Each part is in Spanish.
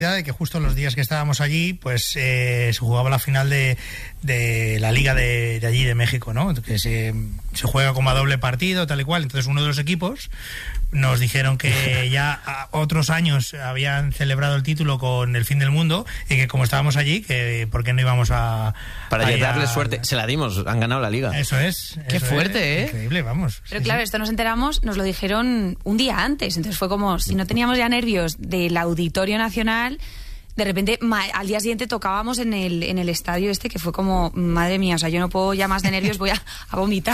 de que justo los días que estábamos allí, pues se jugaba la final de la Liga de allí de México, ¿no? Que se juega como a doble partido, tal y cual. Entonces uno de los equipos nos dijeron que ya otros años habían celebrado el título con El Fin del Mundo y que como estábamos allí, que por qué no íbamos a... Para darle suerte. Se la dimos, han ganado la Liga. Eso es. Qué fuerte, ¿eh? Increíble, vamos. Pero claro, esto nos enteramos, nos lo dijeron un día antes. Entonces fue como, si no teníamos ya nervios del Auditorio Nacional, de repente al día siguiente tocábamos en el estadio este, que fue como, madre mía, o sea, yo no puedo ya más de nervios, voy a vomitar.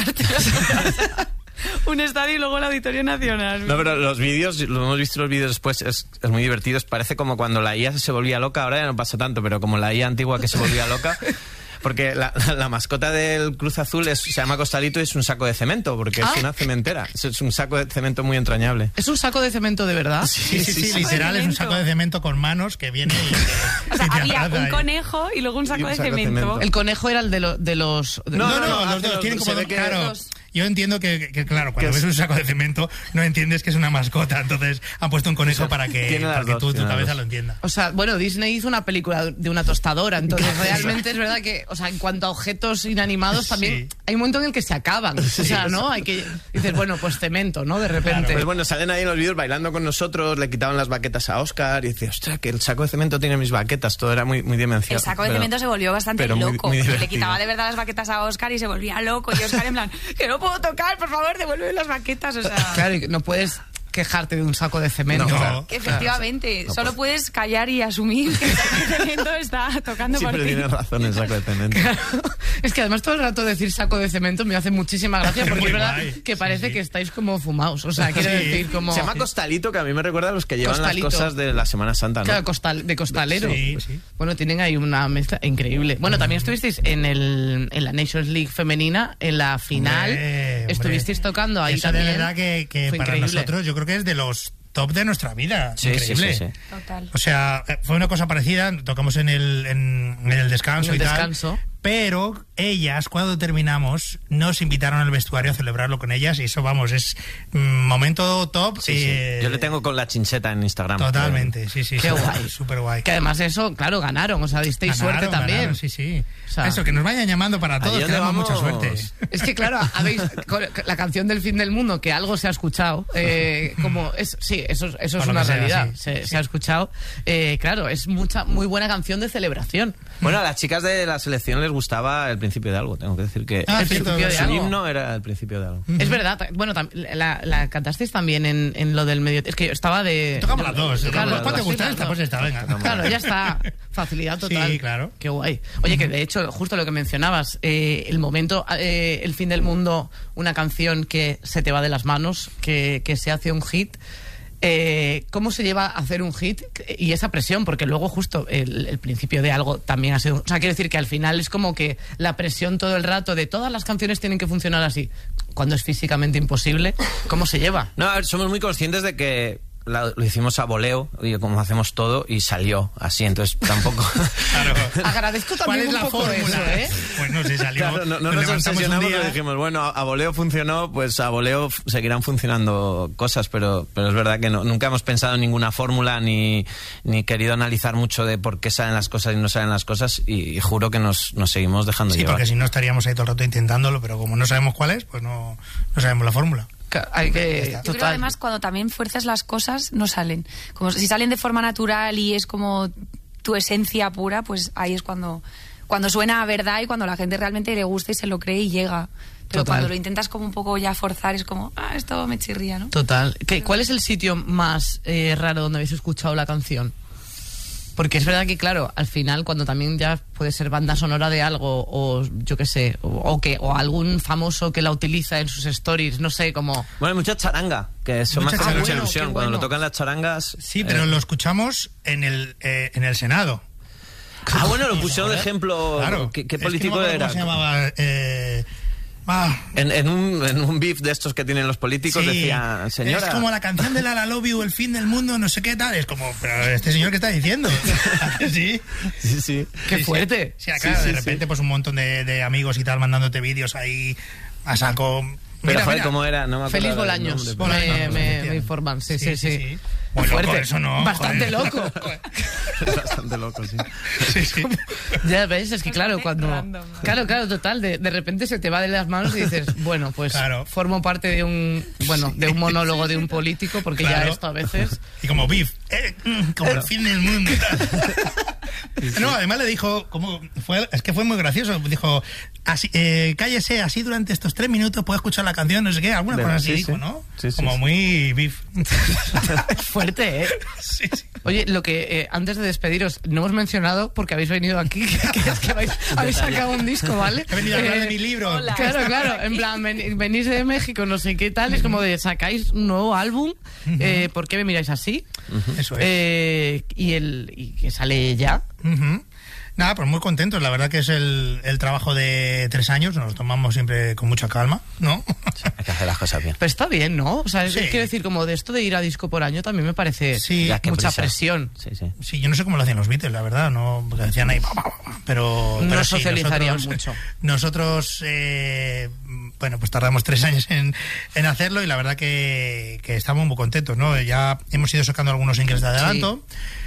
Un estadio y luego el Auditorio Nacional. No, pero los vídeos, lo hemos visto los vídeos después, es muy divertido. Parece como cuando la IA se volvía loca, ahora ya no pasa tanto, pero como la IA antigua que se volvía loca... Porque la mascota del Cruz Azul se llama Costalito y es un saco de cemento, porque es una cementera. Es un saco de cemento muy entrañable. ¿Es un saco de cemento de verdad? Sí, literal, es un saco de cemento con manos que viene y... O sea, había un conejo y luego un saco de cemento. El conejo era el de los... No, los dos tienen como dos. Claro. Yo entiendo que claro, cuando ves un saco de cemento no entiendes que es una mascota, entonces han puesto un conejo para que tu cabeza lo entienda. O sea, bueno, Disney hizo una película de una tostadora, entonces realmente es verdad que, o sea, en cuanto a objetos inanimados también hay un momento en el que se acaban. O sea, ¿no? Dices, bueno, pues cemento, ¿no? De repente. Claro. Pues bueno, salen ahí en los vídeos bailando con nosotros, le quitaban las baquetas a Oscar y decía, ostras, que el saco de cemento tiene mis baquetas, todo era muy demencial. El saco de cemento se volvió bastante loco, muy le quitaba de verdad las baquetas a Oscar y se volvía loco, y Oscar en plan, que no puedo tocar, por favor, devuelve las baquetas, o sea... Claro, y no puedes quejarte de un saco de cemento. No, efectivamente, no, solo puedes callar y asumir que el saco de cemento está tocando siempre por ti. Siempre tienes razón el saco de cemento. Claro. Es que además todo el rato decir saco de cemento me hace muchísima gracia, porque es verdad que parece que estáis como fumados. O sea, quiero decir como... Se llama Costalito, que a mí me recuerda a los que llevan las cosas de la Semana Santa, ¿no? Claro, de costalero. Sí. Bueno, tienen ahí una mezcla increíble. Bueno, también estuvisteis en la Nations League femenina, en la final. Estuvisteis tocando ahí eso también. De verdad que para increíble. nosotros yo creo que es de los top de nuestra vida. Sí, increíble. Sí. Total. O sea, fue una cosa parecida, tocamos en el descanso y tal. Pero ellas, cuando terminamos, nos invitaron al vestuario a celebrarlo con ellas y eso, vamos, es momento top. Sí. Yo le tengo con la chincheta en Instagram. Totalmente, sí. Qué guay. Súper guay. Que además eso, claro, ganaron, o sea, disteis suerte también. Ganaron, sí. O sea, eso, que nos vayan llamando para todos, que damos mucha suerte. Es que claro, habéis la canción del Fin del Mundo, que algo se ha escuchado, como eso es una realidad, se ha escuchado. Claro, es muy buena canción de celebración. Bueno, a las chicas de la selección les gustaba El Principio de Algo, tengo que decir que el principio de su algo. himno era El Principio de Algo. Es verdad, bueno, la cantasteis también en lo del medio. Es que yo estaba de... Tocamos las dos. Claro, ¿Cuál te gusta esta? Pues esta, venga. Claro, ya está. Facilidad total. Sí, claro. Qué guay. Oye, que de hecho, justo lo que mencionabas, el momento, El Fin del Mundo, una canción que se te va de las manos, que se hace un hit. ¿Cómo se lleva a hacer un hit y esa presión? Porque luego justo el principio de algo también ha sido... O sea, quiero decir que al final es como que la presión todo el rato de todas las canciones tienen que funcionar así, cuando es físicamente imposible. ¿Cómo se lleva? No, a ver, somos muy conscientes de que lo hicimos a voleo, como hacemos todo, y salió así, entonces tampoco... Claro. Agradezco también ¿Cuál es un poco la fórmula? eso, Pues no sé, salió... Claro, no nos obsesionamos y dijimos, bueno, a voleo funcionó, pues a voleo seguirán funcionando cosas, pero es verdad que nunca hemos pensado en ninguna fórmula ni querido analizar mucho de por qué salen las cosas y no salen las cosas, y juro que nos seguimos dejando llevar. Sí, porque si no estaríamos ahí todo el rato intentándolo, pero como no sabemos cuál es, pues no sabemos la fórmula. Hay que... Yo creo que además cuando también fuerzas las cosas no salen. Como si salen de forma natural y es como tu esencia pura, pues ahí es cuando suena a verdad y cuando la gente realmente le gusta y se lo cree y llega. Pero cuando lo intentas como un poco ya forzar es como, esto me chirría, ¿no? Total. ¿Cuál es el sitio más raro donde habéis escuchado la canción? Porque es verdad que, claro, al final, cuando también ya puede ser banda sonora de algo, o yo qué sé, o algún famoso que la utiliza en sus stories, no sé, como... Bueno, hay mucha charanga, que eso me hace mucha ilusión. Cuando lo tocan las charangas... Sí, pero lo escuchamos en el Senado. Bueno, lo pusieron de ejemplo. Claro. ¿Qué político era? ¿Cómo se llamaba? En un beef de estos que tienen los políticos, sí, decía, señora... Es como la canción de La Love You, El Fin del Mundo, no sé qué tal. Es como, pero este señor, ¿qué está diciendo? Sí. Qué fuerte. Sí, acá de repente pues un montón de amigos y tal mandándote vídeos ahí a saco. Pero, joder, mira. ¿cómo era? No me acuerdo. Feliz del Bolaños, nombre, Bolaños, me informan. Sí. Muy loco Fuerte. eso, ¿no? Bastante Joder. loco. pero bastante loco, sí. Sí. Ya ves, es que claro, cuando... Random. Claro, total, de repente se te va de las manos y dices, bueno, pues Claro. formo parte de un monólogo de un político, porque ya Claro. esto a veces... Y como Biff, como el fin del mundo. No, además le dijo, es que fue muy gracioso, dijo, así, cállese así durante estos 3 minutos, puede escuchar la canción, no sé qué, alguna cosa así Sí, dijo, sí. ¿no? Sí, sí, Como sí. muy Biff. Fuerte, ¿eh? Sí. Oye, lo que antes de despediros, no hemos mencionado, porque habéis venido aquí, que es que habéis sacado un disco, ¿vale? He venido a hablar de mi libro. hola. Claro, en plan, venís de México, no sé qué tal, es como de sacáis un nuevo álbum, ¿por qué me miráis así? Eso es. Y que sale ya. Ujú. Nada, pues muy contentos. La verdad que es el trabajo de 3 años. Nos lo tomamos siempre con mucha calma, ¿no? Hay que hacer las cosas bien. Pero está bien, ¿no? O sea, Sí. quiero decir, como de esto de ir a disco por año también me parece Sí. Ya, qué mucha prisa. presión. Sí. Sí, yo no sé cómo lo hacían los Beatles, la verdad, no, porque decían ahí, pero No sí, socializarían mucho. Nosotros, bueno, pues tardamos 3 años en hacerlo y la verdad que estamos muy contentos, ¿no? Ya hemos ido sacando algunos singles de adelanto.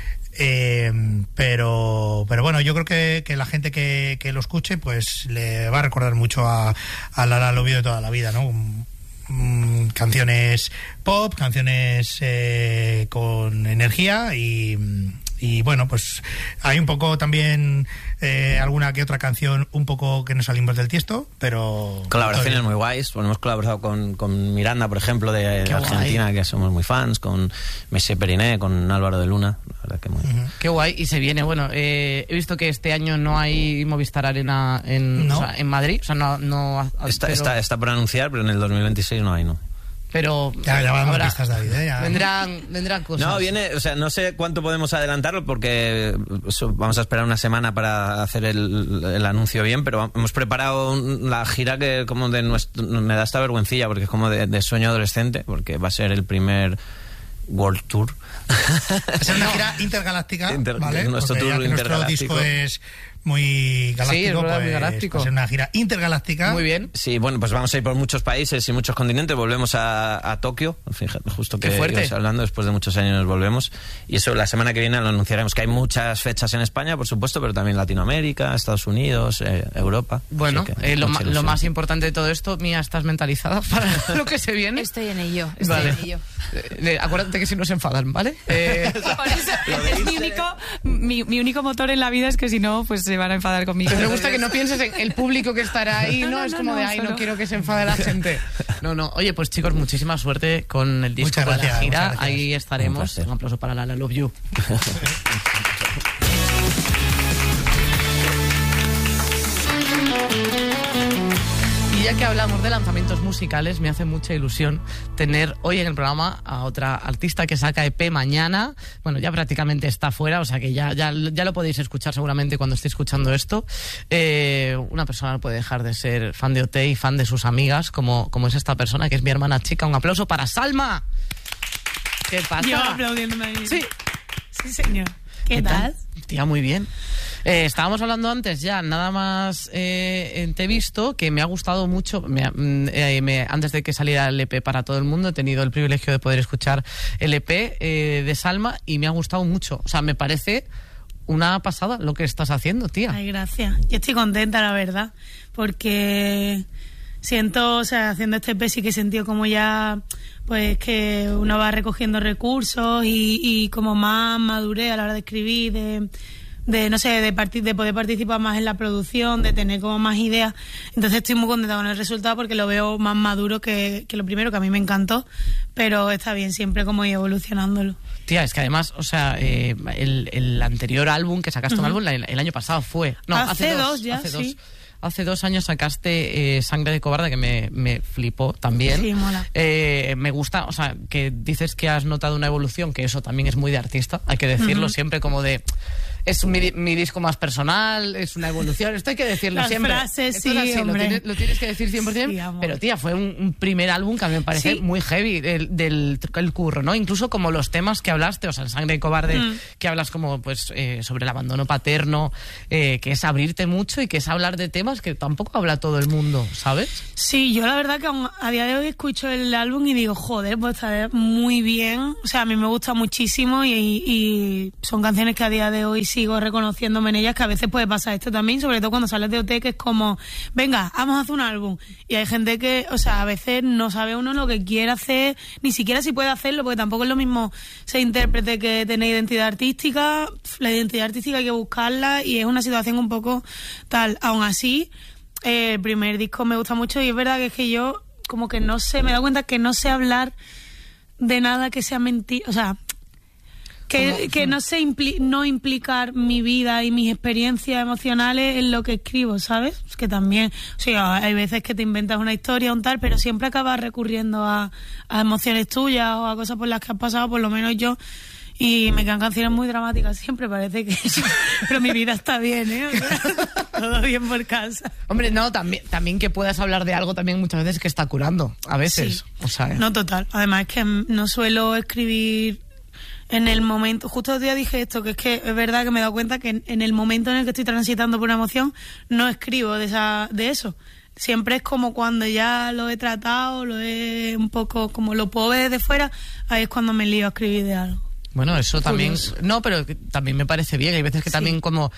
Pero bueno, yo creo que la gente que lo escuche pues le va a recordar mucho a Lara Lobio de toda la vida, ¿no? Canciones pop, canciones con energía y bueno, pues hay un poco también alguna que otra canción un poco que nos salimos del tiesto, pero... Colaboraciones muy guays. Bueno, hemos colaborado con Miranda, por ejemplo, de Qué Argentina, guay. que somos muy fans, con Messi Periné, con Álvaro de Luna. La verdad que muy... Qué guay, y se viene. Bueno, he visto que este año no hay Movistar Arena No. o sea, en Madrid. O sea, no Está por anunciar, pero en el 2026 no hay, ¿no. pero Ya va dando habrá- pistas, David, ya. vendrán cosas. No, viene, o sea, no sé cuánto podemos adelantarlo porque vamos a esperar una semana para hacer el anuncio bien, pero hemos preparado la gira que como de nuestro, me da esta vergüencilla porque es como de sueño adolescente, porque va a ser el primer World Tour. Es una gira intergaláctica, ¿vale? Nuestro Porque ya tour que nuestro intergaláctico. disco es muy galáctico, Sí, es verdad, pues muy galáctico. va a ser una gira intergaláctica. Muy bien. Sí, bueno, pues vamos a ir por muchos países y muchos continentes. Volvemos a Tokio, fíjate, justo que Qué fuerte. ibas hablando, después de muchos años nos volvemos. Y eso la semana que viene lo anunciaremos, que hay muchas fechas en España, por supuesto, pero también Latinoamérica, Estados Unidos, Europa. Bueno, Así que mucha lo ilusión. más importante de todo esto, Mía, ¿estás mentalizada para lo que se viene? Estoy en ello. Vale. En ello. Acuérdate que si no se enfadan, ¿vale? Por eso es mi único motor en la vida, es que si no, pues se van a enfadar conmigo. Pero me gusta que no pienses en el público que estará ahí, ¿no? No, Es no, como no, de, ay, no solo- quiero que se enfade la gente. No. Oye, pues chicos, muchísima suerte con el disco, Muchas con la gracias, gira. muchas gracias. Ahí Un estaremos. placer. Un aplauso para Lala Love You. Y ya que hablamos de lanzamientos musicales, me hace mucha ilusión tener hoy en el programa a otra artista que saca EP mañana. Bueno, ya prácticamente está fuera, o sea que ya lo podéis escuchar seguramente cuando estéis escuchando esto. Una persona no puede dejar de ser fan de OT y fan de sus amigas, como es esta persona, que es mi hermana chica. Un aplauso para Salma. ¿Qué pasa? Yo aplaudiéndome ahí. Sí. Sí, señor. ¿Qué tal? Tía, muy bien. Estábamos hablando antes ya, nada más te he visto, que me ha gustado mucho, antes de que saliera el EP para todo el mundo, he tenido el privilegio de poder escuchar el EP de Salma y me ha gustado mucho. O sea, me parece una pasada lo que estás haciendo, tía. Ay, gracias. Yo estoy contenta, la verdad, porque siento, o sea, haciendo este EP sí que he sentido como ya, pues que uno va recogiendo recursos y como más madurez a la hora de escribir, de no sé, de poder participar más en la producción, de tener como más ideas. Entonces estoy muy contenta con el resultado porque lo veo más maduro que lo primero, que a mí me encantó, pero está bien siempre como ir evolucionándolo. Tía, es que además, o sea, el anterior álbum que sacaste, un álbum el año pasado fue... No, Hace dos ya, hace sí. Hace 2 años sacaste Sangre de Cobarde, que me flipó también. Sí, mola. Me gusta, o sea, que dices que has notado una evolución, que eso también es muy de artista, hay que decirlo siempre como de... es mi disco más personal, es una evolución. Esto hay que decirlo Las siempre. frases, Esto sí, es así, hombre. lo tienes que decir 100%. Sí, amor. Pero, tía, fue un primer álbum que a mí me parece Sí. muy heavy del curro, ¿no? Incluso como los temas que hablaste, o sea, en Sangre y Cobarde, que hablas como, pues, sobre el abandono paterno, que es abrirte mucho y que es hablar de temas que tampoco habla todo el mundo, ¿sabes? Sí, yo la verdad que a día de hoy escucho el álbum y digo, joder, pues está muy bien. O sea, a mí me gusta muchísimo y son canciones que a día de hoy sigo reconociéndome en ellas, que a veces puede pasar esto también, sobre todo cuando sales de OT, que es como, venga, vamos a hacer un álbum. Y hay gente que, o sea, a veces no sabe uno lo que quiere hacer, ni siquiera si puede hacerlo, porque tampoco es lo mismo ser intérprete que tener identidad artística. La identidad artística hay que buscarla y es una situación un poco tal. Aún así, el primer disco me gusta mucho y es verdad que es que yo como que no sé, me he dado cuenta que no sé hablar de nada que sea mentira, o sea, que no sé no implicar mi vida y mis experiencias emocionales en lo que escribo, ¿sabes? Es que también, o sea, hay veces que te inventas una historia, un tal, pero siempre acabas recurriendo a emociones tuyas o a cosas por las que has pasado, por lo menos yo. Y me quedan canciones muy dramáticas siempre, parece que pero mi vida está bien, ¿eh? O sea, todo bien por casa. Hombre, no, también que puedas hablar de algo también muchas veces que está curando, a veces. Sí. O sea, No, total. Además es que no suelo escribir en el momento. Justo el día dije esto, que es que es verdad que me he dado cuenta que en el momento en el que estoy transitando por una emoción, no escribo de eso. Siempre es como cuando ya lo he tratado, lo he un poco, como lo puedo ver desde fuera, ahí es cuando me lío a escribir de algo. bueno, eso también... Curioso. No, pero que también me parece bien. Hay veces que Sí. también como...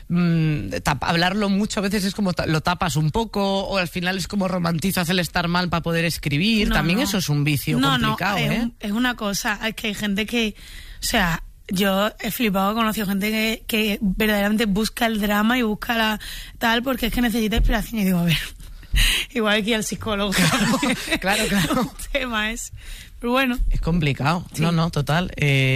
hablarlo mucho a veces es como lo tapas un poco, o al final es como romantizas el estar mal para poder escribir. No, también no. eso es un vicio complicado, es, ¿eh? es una cosa, es que hay gente que, o sea, yo he flipado, he conocido gente que verdaderamente busca el drama y busca la tal porque es que necesita inspiración. Y digo, a ver, igual que al psicólogo. Claro. El tema es, pero bueno. Es complicado. Sí. No, total.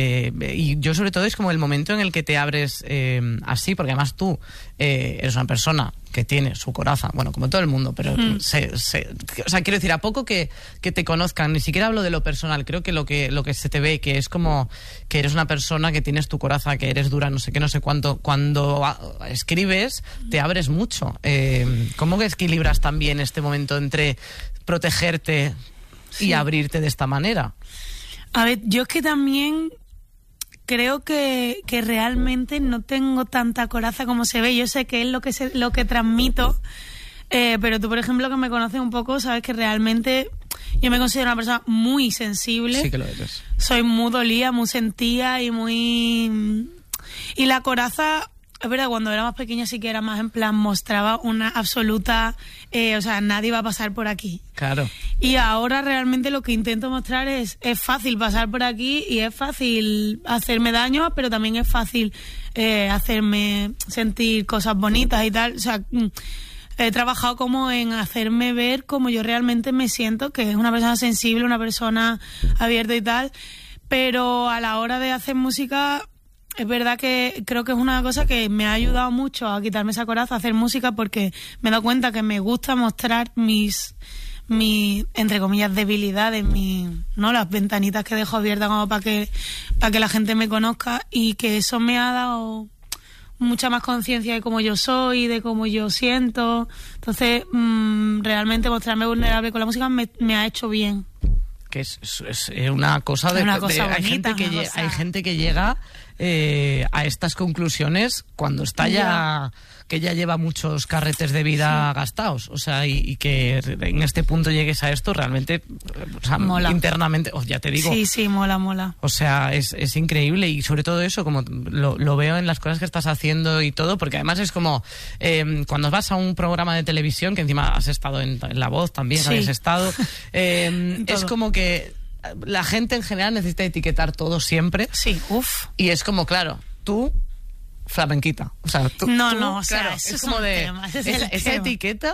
Y yo sobre todo es como el momento en el que te abres así, porque además tú eres una persona que tiene su coraza, bueno, como todo el mundo, pero o sea, quiero decir, a poco que te conozcan, ni siquiera hablo de lo personal, creo que lo que se te ve, que es como que eres una persona que tienes tu coraza, que eres dura, no sé qué, no sé cuánto, cuando escribes te abres mucho. ¿Cómo equilibras también este momento entre protegerte y abrirte de esta manera? A ver, yo es que también creo que realmente no tengo tanta coraza como se ve. Yo sé que es lo que transmito, pero tú, por ejemplo, que me conoces un poco, sabes que realmente yo me considero una persona muy sensible. Sí que lo eres. Soy muy dolida, muy sentida y muy... Y la coraza... Es verdad, cuando era más pequeña sí que era más en plan, mostraba una absoluta... o sea, nadie va a pasar por aquí. Claro. Y ahora realmente lo que intento mostrar es fácil pasar por aquí y es fácil hacerme daño, pero también es fácil hacerme sentir cosas bonitas y tal. O sea, he trabajado como en hacerme ver como yo realmente me siento, que es una persona sensible, una persona abierta y tal. Pero a la hora de hacer música... Es verdad que creo que es una cosa que me ha ayudado mucho a quitarme esa coraza, a hacer música, porque me he dado cuenta que me gusta mostrar mis entre comillas, debilidades, ¿no? Las ventanitas que dejo abiertas como para que la gente me conozca, y que eso me ha dado mucha más conciencia de cómo yo soy, de cómo yo siento. Entonces, realmente mostrarme vulnerable con la música me ha hecho bien. Que es una cosa de... Una cosa hay bonita, hay gente que llega a estas conclusiones cuando está ya... que ya lleva muchos carretes de vida gastados, o sea, y que en este punto llegues a esto realmente, o sea, mola. Internamente, ya te digo. Sí, mola. O sea, es increíble, y sobre todo eso, como lo veo en las cosas que estás haciendo y todo, porque además es como cuando vas a un programa de televisión, que encima has estado en La Voz también, Sí. habías estado, es como que la gente en general necesita etiquetar todo siempre. Sí, Y es como, claro, tú... flamenquita, o sea, tú, o sea, claro, eso es como de tema, ese es esa el tema. etiqueta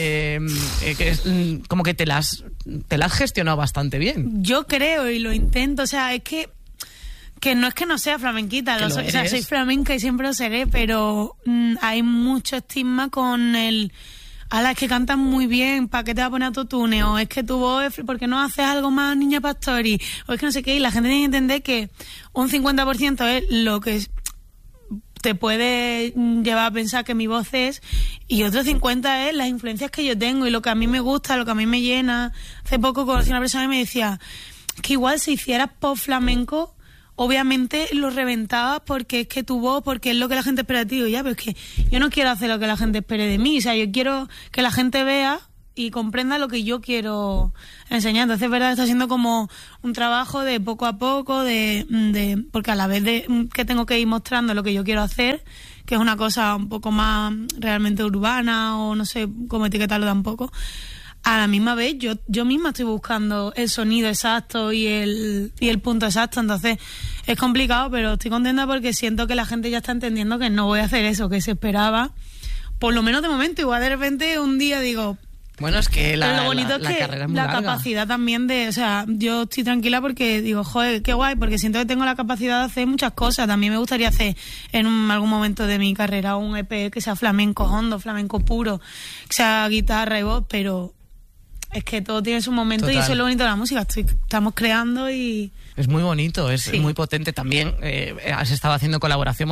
que es como que te la has gestionado bastante bien. Yo creo y lo intento, o sea, es que no es que no sea flamenquita, Que o sea, eres. soy flamenca y siempre lo seré, pero hay mucho estigma con el... ala, es que cantas muy bien, ¿para qué te va a poner autotune? O es que tu voz, ¿por qué no haces algo más Niña Pastori? O es que no sé qué, y la gente tiene que entender que un 50% es lo que te puede llevar a pensar que mi voz es, y otro 50 es las influencias que yo tengo y lo que a mí me gusta, lo que a mí me llena. Hace poco conocí a una persona y me decía que igual si hicieras pop flamenco, obviamente lo reventabas porque es que tu voz, porque es lo que la gente espera de ti. Ya, pero es que yo no quiero hacer lo que la gente espere de mí, o sea, yo quiero que la gente vea y comprenda lo que yo quiero enseñar. Entonces, es verdad, está siendo como un trabajo de poco a poco, porque a la vez de que tengo que ir mostrando lo que yo quiero hacer, que es una cosa un poco más realmente urbana, o no sé cómo etiquetarlo tampoco, a la misma vez yo misma estoy buscando el sonido exacto y el punto exacto. Entonces es complicado, pero estoy contenta porque siento que la gente ya está entendiendo que no voy a hacer eso que se esperaba, por lo menos de momento. Igual de repente un día digo... Bueno, es que lo bonito es que carrera es muy la larga. capacidad también de... O sea, yo estoy tranquila porque digo, joder, qué guay, porque siento que tengo la capacidad de hacer muchas cosas. También me gustaría hacer en algún momento de mi carrera un EP que sea flamenco hondo, flamenco puro, que sea guitarra y voz, pero es que todo tiene su momento. Total. Y eso es lo bonito de la música. Estamos creando y... Es muy bonito, es muy potente. También has estado haciendo colaboración,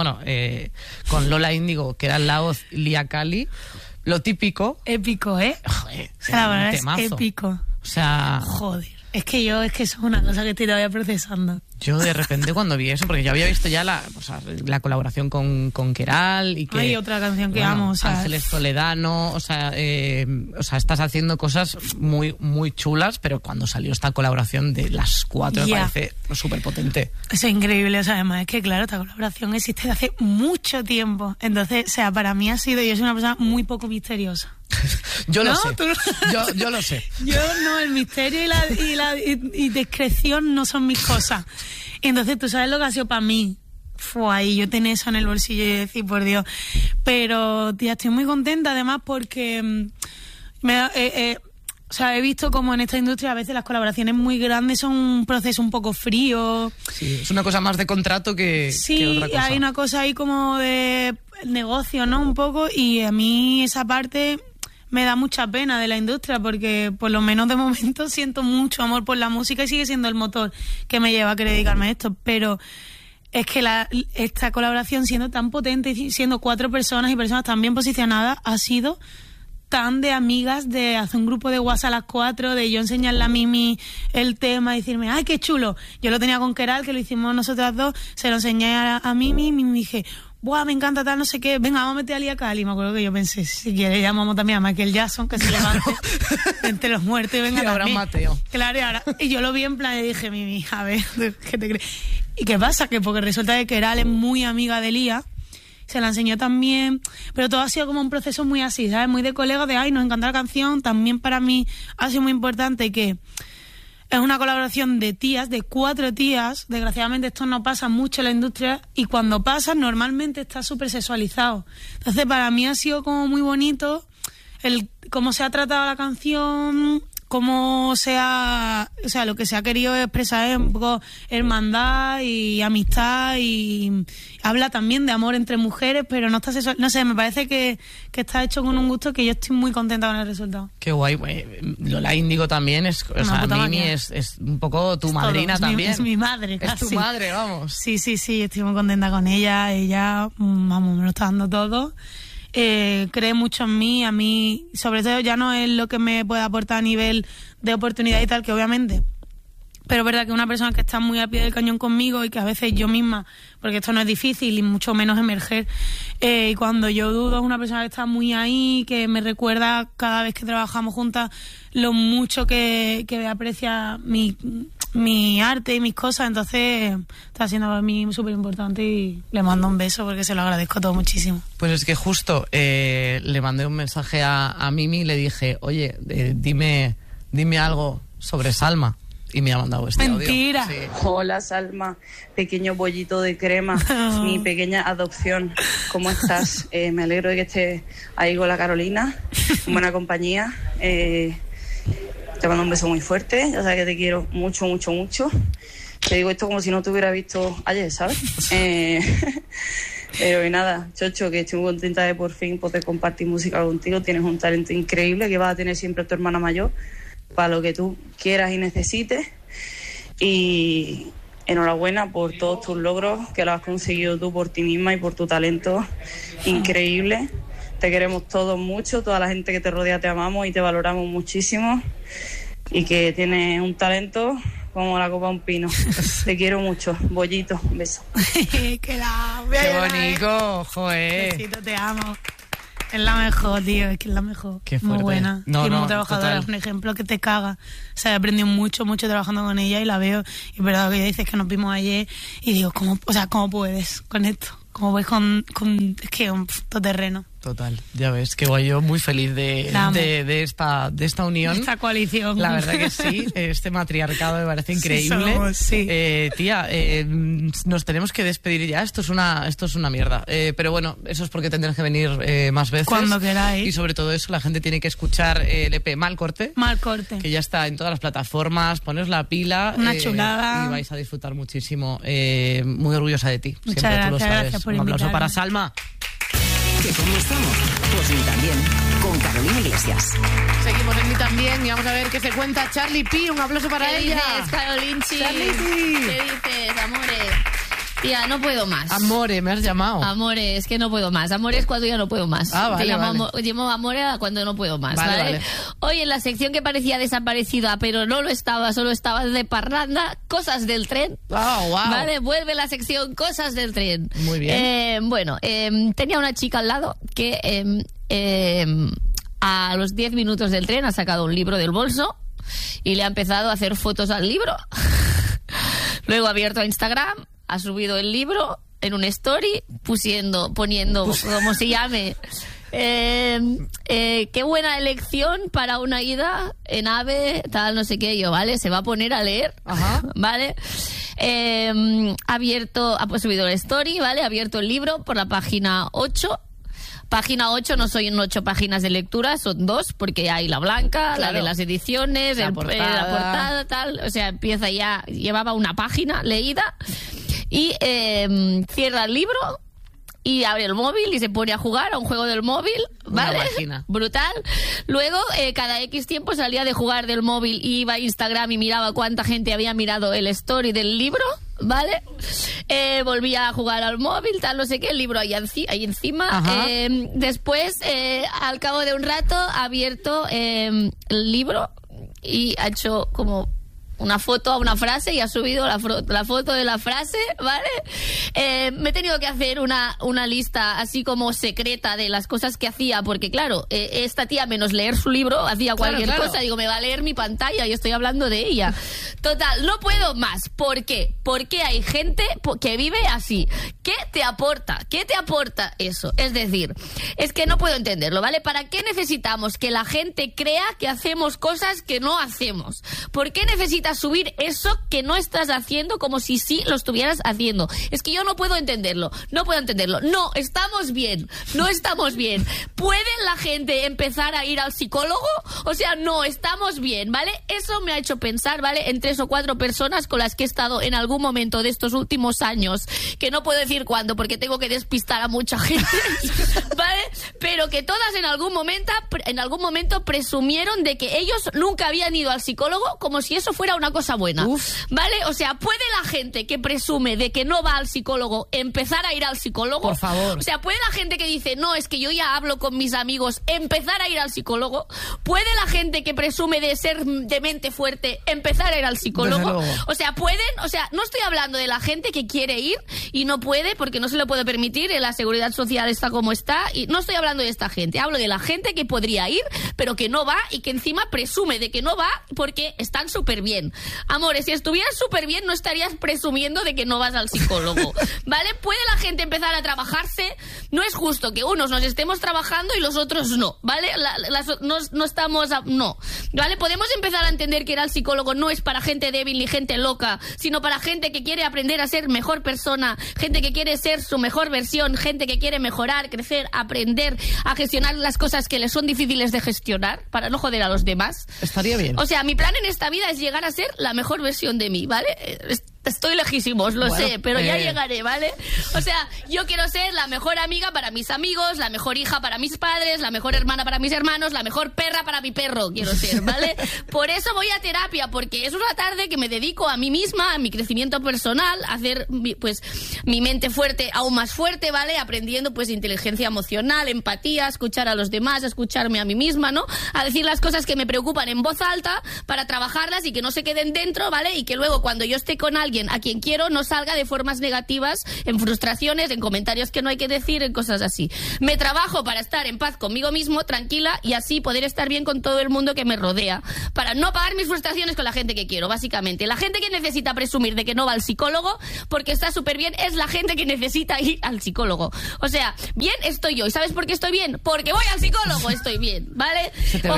con Lola Índigo, que era la voz Lia Cali. Lo típico. Épico, ¿eh? Joder, la verdad es épico. O sea... Joder. Es que eso es una cosa que estoy todavía procesando. Yo de repente cuando vi eso, porque yo había visto ya la colaboración con Queral y que... Hay otra canción que amo, Ángeles Toledano, estás haciendo cosas muy, muy chulas, pero cuando salió esta colaboración de las 4 me parece súper potente. Es increíble, además es que claro, esta colaboración existe desde hace mucho tiempo. Entonces, para mí yo soy una persona muy poco misteriosa. Yo lo sé. Yo lo sé. Yo no, el misterio y discreción no son mis cosas. Y entonces tú sabes lo que ha sido para mí. Ahí yo tenía eso en el bolsillo y decir, por Dios. Pero, tía, estoy muy contenta además porque he visto como en esta industria a veces las colaboraciones muy grandes son un proceso un poco frío. Sí, es una cosa más de contrato que otra cosa. Sí, hay una cosa ahí como de negocio, ¿no? Un poco, y a mí esa parte me da mucha pena de la industria porque por lo menos de momento siento mucho amor por la música y sigue siendo el motor que me lleva a querer dedicarme a esto, pero es que esta colaboración siendo tan potente y siendo 4 personas y personas tan bien posicionadas ha sido tan de amigas, de hacer un grupo de WhatsApp a las 4, de yo enseñarle a Mimi el tema y decirme, ¡ay, qué chulo! Yo lo tenía con Queral, que lo hicimos nosotras dos, se lo enseñé a Mimi y Mimi dije, ¡buah, me encanta tal, no sé qué! Venga, vamos a meter a Lia Cali. Me acuerdo que yo pensé, si quiere llamamos también a Michael Jackson, que se levante entre los muertos y venga también. Mateo. Claro, y yo lo vi en plan y dije, Mimi, a ver, ¿qué te crees? ¿Y qué pasa? Que porque resulta que Queral es muy amiga de Lia, se la enseñó también, pero todo ha sido como un proceso muy así, ¿sabes? Muy de colegas, de ay, nos encanta la canción. También para mí ha sido muy importante que es una colaboración de tías, de 4 tías. Desgraciadamente esto no pasa mucho en la industria y cuando pasa normalmente está súper sexualizado. Entonces para mí ha sido como muy bonito cómo se ha tratado la canción, cómo lo que se ha querido expresar es un poco hermandad y amistad, y habla también de amor entre mujeres, pero no está sexual. No sé, me parece que está hecho con un gusto que yo estoy muy contenta con el resultado. Qué guay. Lola Índigo también Mimi es un poco tu madrina también. Es mi madre, casi. Es tu madre, vamos. Sí, estoy muy contenta con ella. Ella, vamos, me lo está dando todo. Cree mucho en mí, a mí sobre todo ya no es lo que me puede aportar a nivel de oportunidad y tal, que obviamente, pero es verdad que una persona que está muy al pie del cañón conmigo y que a veces yo misma, porque esto no es difícil y mucho menos emerger, y cuando yo dudo es una persona que está muy ahí, que me recuerda cada vez que trabajamos juntas lo mucho que aprecia mi arte y mis cosas. Entonces está siendo para mí súper importante y le mando un beso porque se lo agradezco todo muchísimo. Pues es que justo le mandé un mensaje a Mimi y le dije, oye, dime algo sobre Salma, y me ha mandado este Mentira. audio. Sí. Hola Salma, pequeño bollito de crema, mi pequeña adopción, ¿cómo estás? Me alegro de que estés ahí con la Carolina, en buena compañía. Te mando un beso muy fuerte, ya sabes que te quiero mucho, mucho, mucho. Te digo esto como si no te hubiera visto ayer, ¿sabes? Pero nada, Chocho, que estoy muy contenta de por fin poder compartir música contigo. Tienes un talento increíble que vas a tener siempre a tu hermana mayor para lo que tú quieras y necesites. Y enhorabuena por todos tus logros, que lo has conseguido tú por ti misma y por tu talento increíble. Te queremos todos mucho, toda la gente que te rodea te amamos y te valoramos muchísimo, y que tienes un talento como la copa de un pino. Te quiero mucho, Bollito, un beso. Qué bonito, joder. Besito, te amo. Es la mejor, tío, es que es la mejor. Qué muy fuerte. buena. No, y muy no, trabajadora, total. es un ejemplo que te caga. O sea, he aprendido mucho trabajando con ella y la veo. Y es verdad que ella dice que nos vimos ayer y digo, ¿cómo puedes con esto? ¿Cómo puedes con es que un todoterreno? Total, ya ves, que guay, yo muy feliz de esta unión. Esta coalición. La verdad que sí, este matriarcado me parece increíble. Sí somos, sí. Tía, nos tenemos que despedir ya, esto es una mierda. Pero bueno, eso es porque tendrás que venir más veces. Cuando queráis. Y sobre todo eso, la gente tiene que escuchar el EP Mal Corte. Mal Corte. Que ya está en todas las plataformas, poneos la pila. Una chulada. Y vais a disfrutar muchísimo. Muy orgullosa de ti. Muchas siempre, tú lo gracias, sabes. gracias por Un aplauso invitarme. para Salma. ¿Que cómo estamos? Pues ni también, con Carolina Iglesias. Seguimos en mí también y vamos a ver qué se cuenta Charlie P. Un aplauso para ¿Qué ella. dices, Carolinchi? Charlie P. ¿Qué dices, amore? Tía, no puedo más. Amore, me has llamado. Amore, es que no puedo más. Amore es cuando ya no puedo más. Ah, vale, Te llamo, vale. llamo amore a cuando no puedo más, Vale, ¿vale? vale. Hoy en la sección que parecía desaparecida, pero no lo estaba, solo estaba de parranda, cosas del tren. Oh, wow. Vale, vuelve la sección cosas del tren. Muy bien. Tenía una chica al lado que a los 10 minutos del tren ha sacado un libro del bolso y le ha empezado a hacer fotos al libro. Luego ha abierto a Instagram, ha subido el libro en un story, poniendo como se llame. Qué buena elección para una ida en AVE, tal, no sé qué, yo, ¿vale? Se va a poner a leer, Ajá. ¿vale? Ha subido el story, ¿vale? Ha abierto el libro por la página 8. Página 8 no son 8 páginas de lectura, son 2, porque hay la blanca, Claro. la de las ediciones, La la portada. portada, tal. O sea, empieza ya, llevaba una página leída y cierra el libro y abre el móvil y se pone a jugar a un juego del móvil, ¿vale? Una máquina. Brutal. Luego, cada X tiempo salía de jugar del móvil y iba a Instagram y miraba cuánta gente había mirado el story del libro, ¿vale? Volvía a jugar al móvil, tal, no sé qué, el libro ahí encima. Ajá. Después, al cabo de un rato, ha abierto el libro y ha hecho como una foto a una frase y ha subido la foto de la frase, ¿vale? Me he tenido que hacer una lista así como secreta de las cosas que hacía, porque claro, esta tía, menos leer su libro, hacía cualquier claro. cosa. Digo, me va a leer mi pantalla y estoy hablando de ella. Total, no puedo más. ¿Por qué? Porque hay gente que vive así. ¿Qué te aporta? ¿Qué te aporta eso? Es decir, es que no puedo entenderlo, ¿vale? ¿Para qué necesitamos que la gente crea que hacemos cosas que no hacemos? ¿Por qué necesitas subir eso que no estás haciendo como si sí lo estuvieras haciendo? Es que yo no puedo entenderlo. No puedo entenderlo. No, estamos bien. No estamos bien. ¿Puede la gente empezar a ir al psicólogo? O sea, no, estamos bien, ¿vale? Eso me ha hecho pensar, ¿vale? En 3 o 4 personas con las que he estado en algún momento de estos últimos años, que no puedo decir cuándo porque tengo que despistar a mucha gente, ¿vale? Pero que todas en algún momento presumieron de que ellos nunca habían ido al psicólogo, como si eso fuera una cosa buena. Uf. ¿Vale? O sea, ¿puede la gente que presume de que no va al psicólogo empezar a ir al psicólogo? Por favor. O sea, ¿puede la gente que dice, no, es que yo ya hablo con mis amigos, empezar a ir al psicólogo? ¿Puede la gente que presume de ser de mente fuerte empezar a ir al psicólogo? Desde luego. O sea, ¿pueden? O sea, no estoy hablando de la gente que quiere ir y no puede porque no se lo puede permitir, la seguridad social está como está, y no estoy hablando de esta gente, hablo de la gente que podría ir, pero que no va y que encima presume de que no va porque están súper bien. Amores, si estuvieras súper bien no estarías presumiendo de que no vas al psicólogo, ¿vale? ¿Puede la gente empezar a trabajarse? No es justo que unos nos estemos trabajando y los otros no, ¿vale? No estamos... no, ¿vale? Podemos empezar a entender que ir al psicólogo no es para gente débil ni gente loca, sino para gente que quiere aprender a ser mejor persona, gente que quiere ser su mejor versión, gente que quiere mejorar, crecer, aprender a gestionar las cosas que les son difíciles de gestionar para no joder a los demás. Estaría bien. O sea, mi plan en esta vida es llegar a ser la mejor versión de mí, ¿vale? Estoy lejísimos, lo sé, pero ya llegaré, ¿vale? O sea, yo quiero ser la mejor amiga para mis amigos, la mejor hija para mis padres, la mejor hermana para mis hermanos, la mejor perra para mi perro, quiero ser, ¿vale? Por eso voy a terapia, porque es una tarde que me dedico a mí misma, a mi crecimiento personal, a hacer, pues, mi mente fuerte, aún más fuerte, ¿vale? Aprendiendo, pues, inteligencia emocional, empatía, escuchar a los demás, escucharme a mí misma, ¿no? A decir las cosas que me preocupan en voz alta para trabajarlas y que no se queden dentro, ¿vale? Y que luego cuando yo esté con alguien a quien quiero no salga de formas negativas, en frustraciones, en comentarios que no hay que decir, en cosas así. Me trabajo para estar en paz conmigo mismo, tranquila, y así poder estar bien con todo el mundo que me rodea, para no pagar mis frustraciones con la gente que quiero, básicamente. La gente que necesita presumir de que no va al psicólogo porque está súper bien es la gente que necesita ir al psicólogo. O sea, bien estoy yo. ¿Y sabes por qué estoy bien? Porque voy al psicólogo, estoy bien, ¿vale?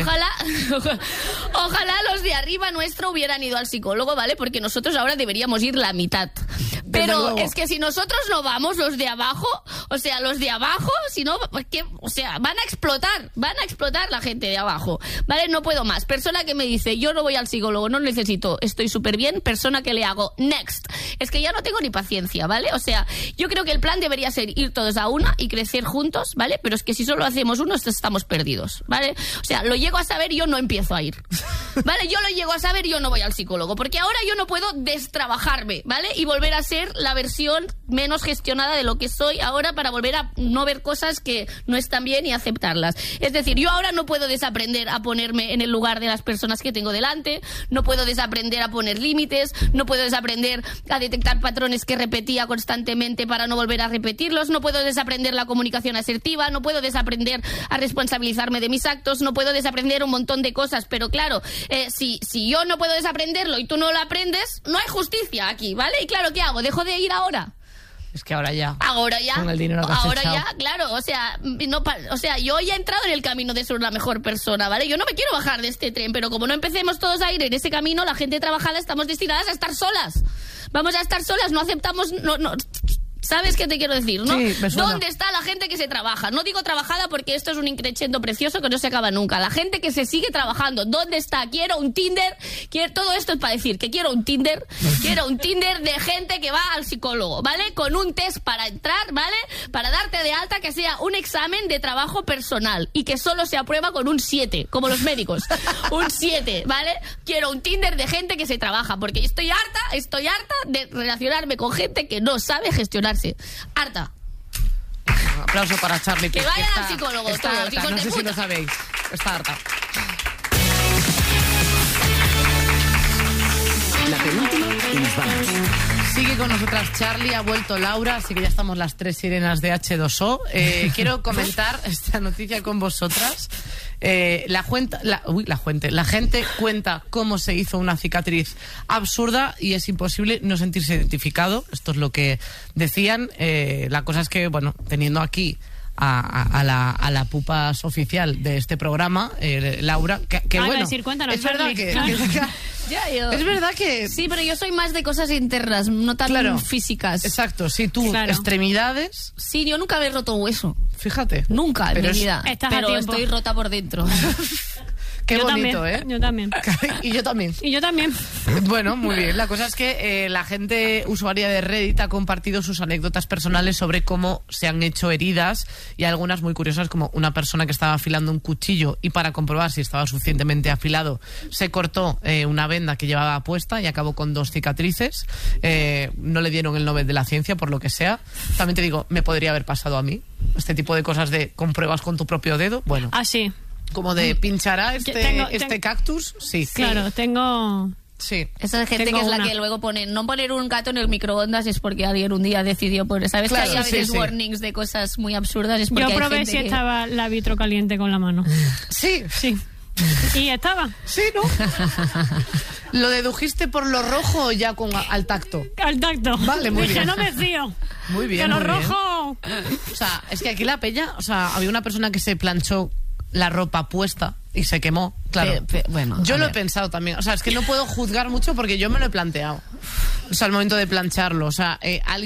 Ojalá los de arriba nuestro hubieran ido al psicólogo, ¿vale? Porque nosotros ahora deberíamos ir la mitad. Pero es que si nosotros no vamos, los de abajo, o sea, los de abajo, si no, o sea, van a explotar la gente de abajo, ¿vale? No puedo más. Persona que me dice, yo no voy al psicólogo, no necesito, estoy súper bien. Persona que le hago, next. Es que ya no tengo ni paciencia, ¿vale? O sea, yo creo que el plan debería ser ir todos a una y crecer juntos, ¿vale? Pero es que si solo hacemos uno, estamos perdidos, ¿vale? O sea, lo llego a saber y yo no empiezo a ir, ¿vale? Yo lo llego a saber y yo no voy al psicólogo, porque ahora yo no puedo destrabajarme, ¿vale? Y volver a ser la versión menos gestionada de lo que soy ahora, para volver a no ver cosas que no están bien y aceptarlas. Es decir, yo ahora no puedo desaprender a ponerme en el lugar de las personas que tengo delante, no puedo desaprender a poner límites, no puedo desaprender a detectar patrones que repetía constantemente para no volver a repetirlos, no puedo desaprender la comunicación asertiva, no puedo desaprender a responsabilizarme de mis actos, no puedo desaprender un montón de cosas, pero claro, si yo no puedo desaprenderlo y tú no lo aprendes, no hay justicia aquí, ¿vale? Y claro, ¿qué hago? ¿Dejo de ir ahora? Es que ahora ya. Con el dinero que has ahora echado. ya, claro. O sea, yo ya he entrado en el camino de ser la mejor persona, ¿vale? Yo no me quiero bajar de este tren, pero como no empecemos todos a ir en ese camino, la gente trabajada estamos destinadas a estar solas. Vamos a estar solas, no aceptamos... no. ¿Sabes qué te quiero decir, no? Sí, me suena. ¿Dónde está la gente que se trabaja? No digo trabajada porque esto es un increchendo precioso que no se acaba nunca. La gente que se sigue trabajando. ¿Dónde está? Quiero un Tinder. Todo esto es para decir que quiero un Tinder. Quiero un Tinder de gente que va al psicólogo, ¿vale? Con un test para entrar, ¿vale? Para darte de alta, que sea un examen de trabajo personal y que solo se aprueba con un 7, como los médicos. Un 7, ¿vale? Quiero un Tinder de gente que se trabaja, porque estoy harta de relacionarme con gente que no sabe gestionar. Harta. Un aplauso para Charlie. Que vayan al psicólogo está todos, harta, hijos no de sé si puta. lo sabéis. Está harta. La penúltima y nos vamos. Sigue con nosotras Charlie, ha vuelto Laura, así que ya estamos las tres sirenas de H2O. Quiero comentar esta noticia con vosotras. La gente cuenta cómo se hizo una cicatriz absurda y es imposible no sentirse identificado. Esto es lo que decían. La cosa es que, bueno, teniendo aquí a la pupas oficial de este programa, Laura, que iba a bueno, decir, cuéntanos, es verdad Charlie. es verdad que Sí, pero yo soy más de cosas internas, no tan físicas. Exacto, sí, tú, Claro. extremidades, Sí, yo nunca me he roto hueso. fíjate. Nunca en Pero mi es- vida. Estás a pero tiempo. estoy rota por dentro. Qué Yo bonito, también, ¿eh? Yo también. Y yo también. Y yo también. Bueno, muy bien. La cosa es que la gente usuaria de Reddit ha compartido sus anécdotas personales sobre cómo se han hecho heridas y algunas muy curiosas, como una persona que estaba afilando un cuchillo y para comprobar si estaba suficientemente afilado se cortó una venda que llevaba puesta y acabó con 2 cicatrices. No le dieron el Nobel de la Ciencia, por lo que sea. También te digo, me podría haber pasado a mí. Este tipo de cosas de compruebas con tu propio dedo. Bueno, Así. como de pinchará Tengo- cactus. Sí. Claro, tengo... Sí. Esa gente Tengo que es la una. que luego pone, no poner un gato en el microondas es porque alguien un día decidió poner, ¿sabes? Claro, que hay a veces sí, sí. warnings de cosas muy absurdas, es porque Yo hay probé gente si que- estaba la vitro caliente con la mano. Sí. Sí. Y estaba. Sí, ¿no? ¿Lo dedujiste por lo rojo o ya al tacto? Al tacto. Vale, muy Dije, bien. no me fío. Muy bien, Que lo muy bien. rojo... O sea, es que aquí la peña, o sea, había una persona que se planchó la ropa puesta y se quemó, claro. bueno, yo a lo he ver. pensado también. O sea, es que no puedo juzgar mucho porque yo me lo he planteado. O sea, al momento de plancharlo. O sea,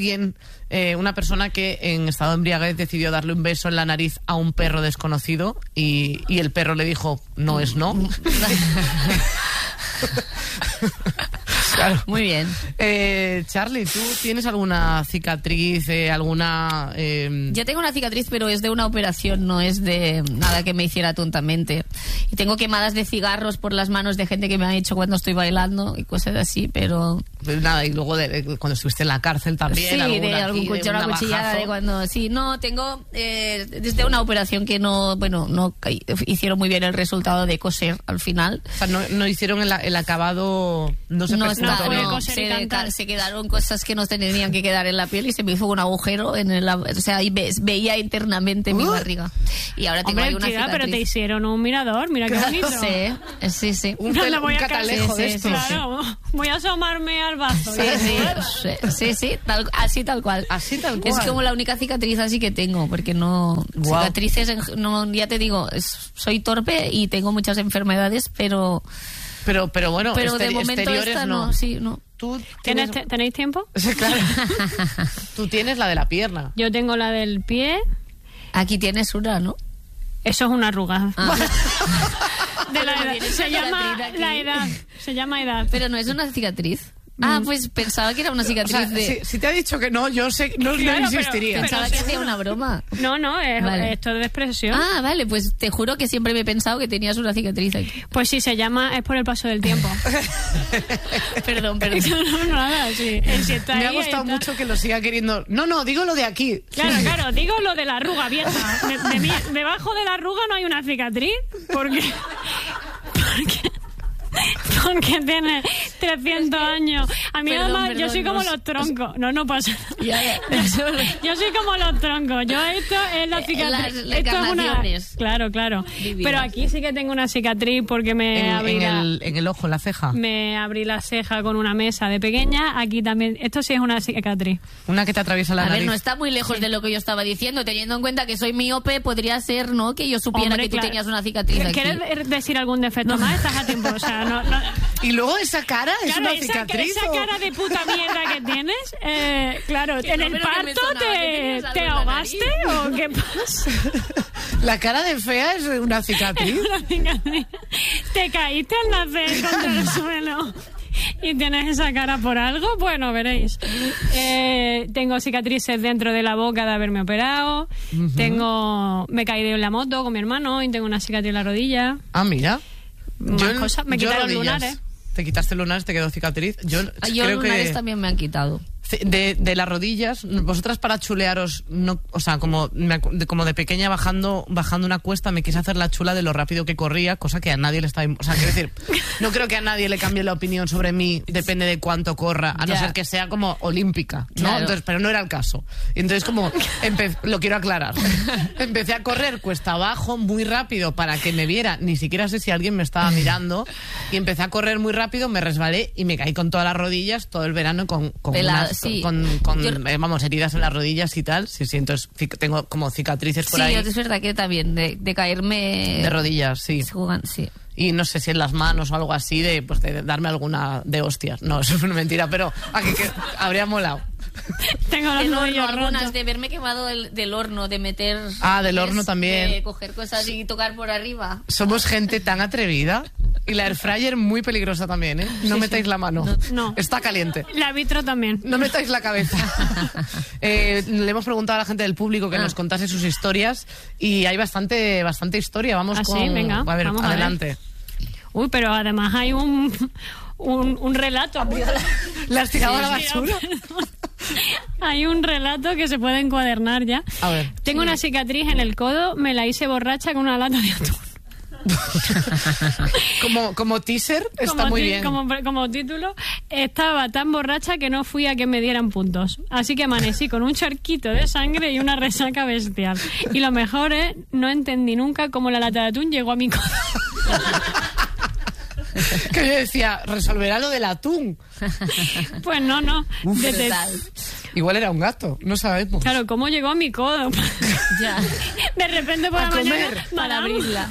una persona que en estado de embriaguez decidió darle un beso en la nariz a un perro desconocido y el perro le dijo, no es no. Claro. Muy bien. Charlie, ¿tú tienes alguna cicatriz, alguna...? Yo tengo una cicatriz, pero es de una operación, no es de nada que me hiciera tontamente. Y tengo quemadas de cigarros por las manos de gente que me ha hecho cuando estoy bailando y cosas así, pero... Pues nada, y luego cuando estuviste en la cárcel también. Sí, de algún una cuchillada de cuando... Sí, no, tengo desde una operación que no hicieron muy bien el resultado de coser al final. O sea, no hicieron el acabado... No se se quedaron cosas que no tenían que quedar en la piel y se me hizo un agujero o sea, ahí veía internamente mi barriga. Y ahora tengo ahí una cicatriz. Pero te hicieron un mirador, mira qué bonito. Sí. Un catalejo de esto. Claro, voy a asomarme al vaso. Sí, así tal cual. Así tal cual. Es como la única cicatriz así que tengo, porque no... Wow. Cicatrices, ya te digo, soy torpe y tengo muchas enfermedades, pero bueno, de momento exteriores esta no. Sí, no. ¿Tú ¿Tenéis tiempo? Sí, claro. Tú tienes la de la pierna. Yo tengo la del pie. Aquí tienes una, ¿no? Eso es una arruga. De la edad. Tienes Se una llama cicatriz aquí. la edad. Se llama edad. Pero no es una cicatriz. Pues pensaba que era una cicatriz O sea, si te ha dicho que no, yo sé, no insistiría. Pensaba que hacía una broma. No, esto es de expresión. Vale, pues te juro que siempre me he pensado que tenías una cicatriz aquí. Pues sí, es por el paso del tiempo. Perdón. No, nada, sí. Me ha gustado mucho que lo siga queriendo. No, digo lo de aquí. Claro, digo lo de la arruga vieja. Debajo de la arruga no hay una cicatriz. Porque tiene 300 años. A mí además yo soy como los troncos. No pasa nada. Yo soy como los troncos. Yo esto es la cicatriz. Las esto es una... Claro. Divinas. Pero aquí sí que tengo una cicatriz porque en el ojo, en la ceja. Me abrí la ceja con una mesa de pequeña. Aquí también. Esto sí es una cicatriz. Una que te atraviesa la nariz. A ver, no está muy lejos de lo que yo estaba diciendo. Teniendo en cuenta que soy miope, podría ser, ¿no? Que yo supiera que tú tenías una cicatriz aquí. ¿Quieres decir algún defecto más? Estás a tiempo. O sea, no. Y luego esa cara es claro, una cicatriz. Esa cara de puta mierda que tienes, claro, en el parto te ahogaste o qué pasa. La cara de fea es una cicatriz. Te caíste al nacer contra el suelo y tienes esa cara por algo, bueno, veréis. Tengo cicatrices dentro de la boca de haberme operado. Me caí de la moto con mi hermano y tengo una cicatriz en la rodilla. Ah, mira. Me quitaron lunares. Te quitaste lunares, te quedó cicatriz. Yo creo lunares que también me han quitado. de las rodillas, vosotras para chulearos, no, o sea, como de pequeña bajando una cuesta me quise hacer la chula de lo rápido que corría, cosa que a nadie le estaba... O sea, quiero decir, no creo que a nadie le cambie la opinión sobre mí, depende de cuánto corra, a no ser que sea como olímpica, ¿no? Claro. Entonces, pero no era el caso. Y entonces como, lo quiero aclarar, empecé a correr cuesta abajo muy rápido para que me viera, ni siquiera sé si alguien me estaba mirando, y empecé a correr muy rápido, me resbalé y me caí con todas las rodillas todo el verano con heridas en las rodillas y tal. Sí, entonces tengo como cicatrices por ahí. Sí, es verdad que también de caerme de rodillas, sí. Sí. Y no sé si en las manos o algo así de darme alguna de hostias. No, eso es una mentira, pero que habría molado. Tengo las rodillas algunas rotas. de haberme quemado del horno, de meter... del horno también. De coger cosas y tocar por arriba. Somos gente tan atrevida. Y la airfryer muy peligrosa también, ¿eh? No metáis la mano. No. Está caliente. La vitro también. No metáis la cabeza. Le hemos preguntado a la gente del público que nos contase sus historias y hay bastante historia. Vamos con... Sí, venga. A ver, vamos adelante. A ver. Uy, pero además hay un relato. ¿La has tirado a la basura? Hay un relato que se puede encuadernar ya. A ver. Tengo una cicatriz en el codo, me la hice borracha con una lata de atún. como teaser está muy bien. Como título, estaba tan borracha que no fui a que me dieran puntos. Así que amanecí con un charquito de sangre y una resaca bestial. Y lo mejor es, no entendí nunca cómo la lata de atún llegó a mi codo. Que yo decía, resolverá lo del atún. Pues no. Igual era un gato, no sabemos. Claro, ¿cómo llegó a mi codo? Ya. De repente por la mañana para abrirla.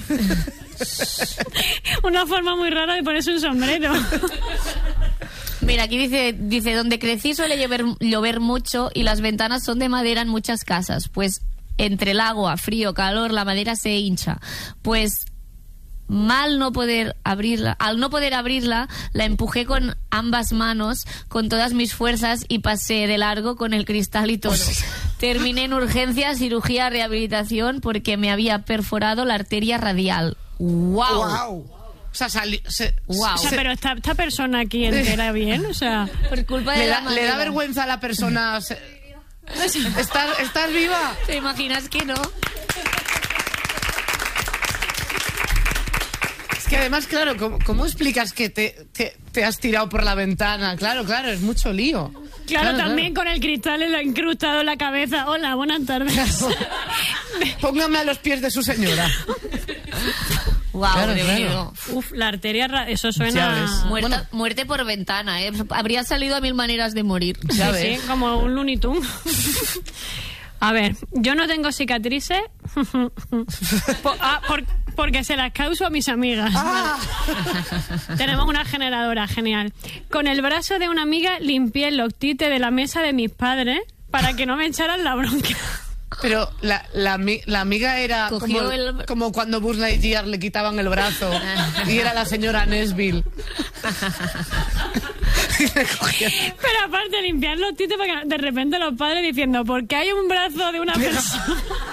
Una forma muy rara de ponerse un sombrero. Mira, aquí dice donde crecí suele llover mucho y las ventanas son de madera en muchas casas. Pues entre el agua, frío, calor, la madera se hincha. Pues Al no poder abrirla, la empujé con ambas manos, con todas mis fuerzas, y pasé de largo con el cristal y todo. Terminé en urgencias, cirugía, rehabilitación, porque me había perforado la arteria radial. ¡Wow! O sea, pero esta persona aquí entera bien, o sea... Por culpa de le da vergüenza a la persona... ¿Estás viva? ¿Te imaginas que no? Es que además, claro, ¿cómo explicas que te has tirado por la ventana? Claro, es mucho lío. Claro, también con el cristal incrustado en la cabeza. Hola, buenas tardes. Claro. Póngame a los pies de su señora. Wow, claro. Uf, la arteria, eso suena... Muerte por ventana, ¿eh? Habría salido a 1000 maneras de morir. Sí, como un Looney Tunes. A ver, yo no tengo cicatrices porque se las causo a mis amigas. Tenemos una generadora, genial. Con el brazo de una amiga limpié el loctite de la mesa de mis padres para que no me echaran la bronca. Pero la amiga era como cuando Buzz Lightyear le quitaban el brazo y era la señora Nesbill. Pero aparte limpiar los tites, porque de repente los padres diciendo, ¿por qué hay un brazo de una persona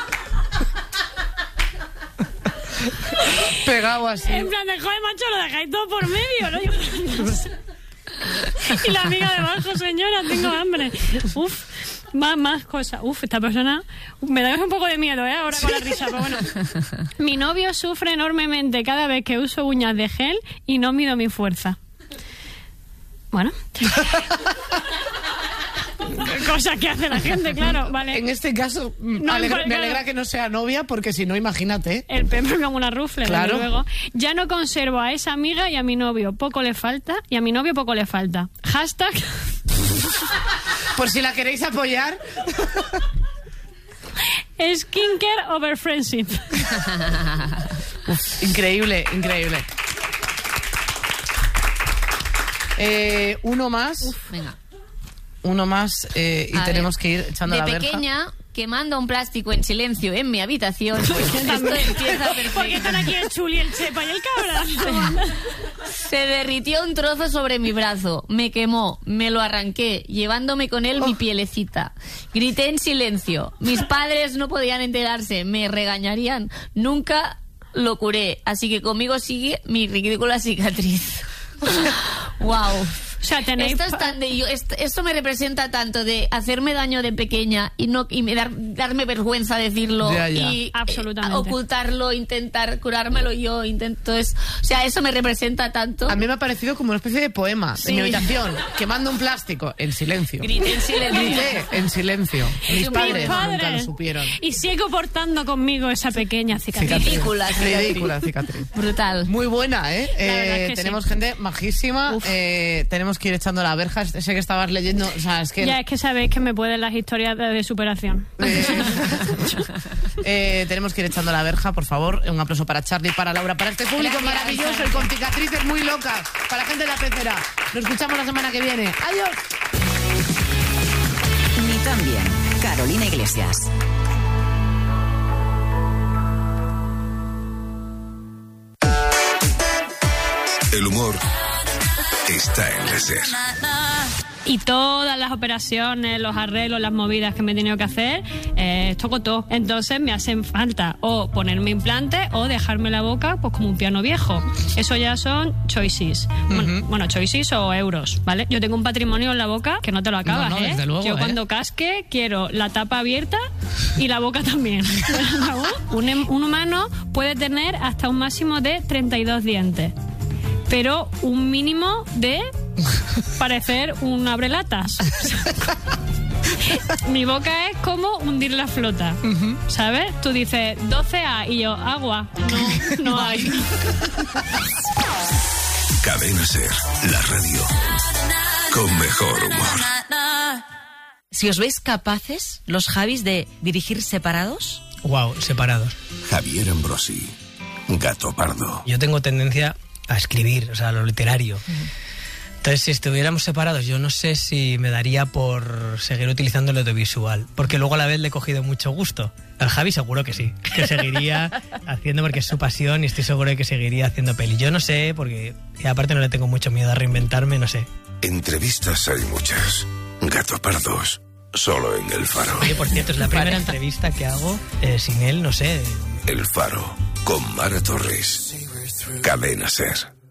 pegado así? En plan de, joder, macho, lo dejáis todo por medio, ¿no? Y la amiga debajo, señora, tengo hambre. Uf, más cosas. Uf, esta persona me da un poco de miedo, ahora con la risa, pero bueno. Mi novio sufre enormemente cada vez que uso uñas de gel y no mido mi fuerza. Bueno. Cosas que hace la gente, claro, vale. En este caso, me alegra que no sea novia, porque si no, imagínate. El pepe como una rufle, claro. Luego. Ya no conservo a esa amiga y a mi novio poco le falta, Hashtag. Por si la queréis apoyar. Skincare over friendship. Uf, increíble. Uno más. Uf, venga. Uno más y tenemos que ir echando la verja. De pequeña, quemando un plástico en silencio en mi habitación. Pues esto empieza perfecto. ¿Por qué están aquí el Chuli, el Chepa y el Cabra? Se derritió un trozo sobre mi brazo, me quemó, me lo arranqué, llevándome con él mi pielecita. Grité en silencio. Mis padres no podían enterarse, me regañarían. Nunca lo curé, así que conmigo sigue mi ridícula cicatriz. Wow. O sea, tenéis... Esto me representa tanto de hacerme daño de pequeña y darme vergüenza decirlo y absolutamente ocultarlo, intentar curármelo yo, o sea, eso me representa tanto. A mí me ha parecido como una especie de poema en mi habitación, quemando un plástico en silencio. Grité en silencio. Mis padres nunca lo supieron. Y sigo portando conmigo esa pequeña cicatriz. Ridícula cicatriz. Brutal. Muy buena, tenemos gente majísima. Tenemos que ir echando la verja. Sé que estabas leyendo, o sea, es que... Ya, es que sabéis que me pueden las historias de superación. Tenemos que ir echando la verja, por favor. Un aplauso para Charlie, para Laura, para este público maravilloso y con cicatrices muy locas, para la gente de la pecera. Nos escuchamos la semana que viene. ¡Adiós! Ni tan bien. Carolina Iglesias. El humor está en la SER. Y todas las operaciones, los arreglos, las movidas que me he tenido que hacer, toco todo. Entonces me hacen falta o ponerme implante o dejarme la boca pues como un piano viejo. Eso ya son choices. Bueno, choices o euros, ¿vale? Yo tengo un patrimonio en la boca que no te lo acabas, no, desde luego, Yo cuando casque quiero la tapa abierta y la boca también. Un humano puede tener hasta un máximo de 32 dientes. Pero un mínimo de parecer un abrelatas. Mi boca es como hundir la flota, ¿sabes? Tú dices 12A y yo, agua. No hay. Cadena SER, la radio con mejor humor. Si os veis capaces, los Javis, de dirigir separados. Wow, separados. Javier Ambrosi, Gato Pardo. Yo tengo tendencia a escribir, o sea, lo literario. Entonces, si estuviéramos separados, yo no sé si me daría por seguir utilizando el audiovisual, porque luego a la vez le he cogido mucho gusto. Al Javi seguro que sí, que seguiría haciendo porque es su pasión y estoy seguro de que seguiría haciendo peli. Yo no sé, porque y aparte no le tengo mucho miedo a reinventarme, no sé. Entrevistas hay muchas. Gato Pardos, solo en El Faro. Oye, por cierto, es la primera entrevista que hago sin él, no sé. El Faro, con Mara Torres. Cadena Ser.